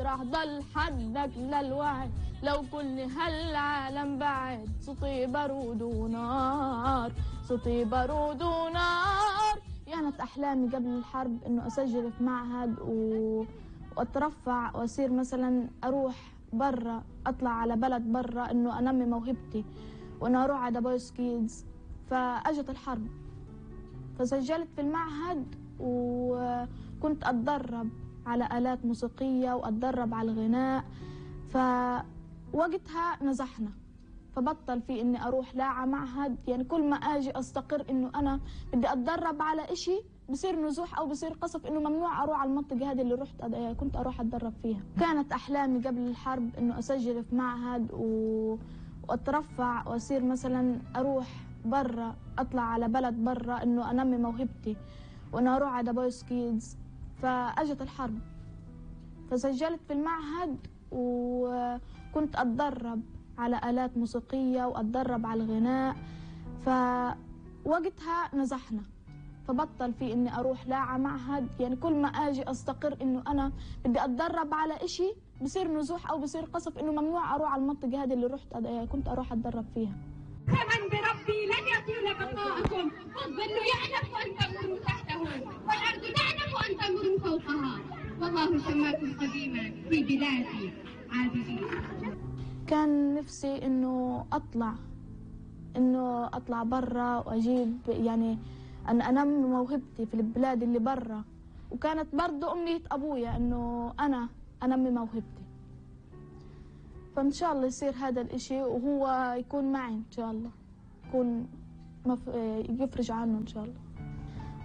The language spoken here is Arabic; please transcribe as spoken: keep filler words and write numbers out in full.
راح ضل حدك للوعد، لو كل هالعالم بعد. صوتي بارود ونار، صوتي بارود ونار. كانت أحلامي قبل الحرب إنه أسجل في معهد و... وأترفع وأصير مثلا أروح برا، أطلع على بلد برا، إنه أنمي موهبتي وأنا أروح على بويز كيدز. فأجت الحرب فسجلت في المعهد وكنت أتدرب على آلات موسيقية وأتدرب على الغناء. فوقتها نزحنا، فبطل في إني أروح لا على معهد. يعني كل ما أجي أستقر إنه أنا بدي أتدرب على إشي بصير نزوح أو بصير قصف، إنه ممنوع أروح على المنطقة هذه اللي رحت كنت أروح أتدرب فيها. كانت أحلامي قبل الحرب إنه أسجل في معهد و... وأترفع وأصير مثلا أروح برا، أطلع على بلد برا، إنه أنمي موهبتي وأنا أروح على بويز كيدز. فأجت الحرب فسجلت في المعهد وكنت أتدرب على آلات موسيقية وأتدرب على الغناء. فوقتها نزحنا، فبطل في إني أروح لا على معهد. يعني كل ما أجي أستقر إنه أنا بدي أتدرب على إشي بصير نزوح أو بصير قصف، إنه ممنوع أروح على المنطقة هذه اللي رحت كنت أروح أتدرب فيها. فمن بربي لن يطول بقاءكم، والظل يعلم أن تمروا تحته، والأرض تعلم أن تمروا فوقها، والله سماكم قديما في بلادي عابدين. كان نفسي إنه أطلع إنه أطلع برا وأجيب، يعني أن أنمي موهبتي في البلاد اللي برا. وكانت برضو أمنية أبويا إنه أنا أنمي موهبتي. فإن شاء الله يصير هذا الإشي وهو يكون معي إن شاء الله، يكون مف... يفرج عنه إن شاء الله.